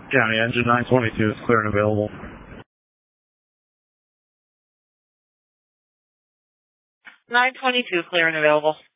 County engine 922 is clear and available. 922, clear and available.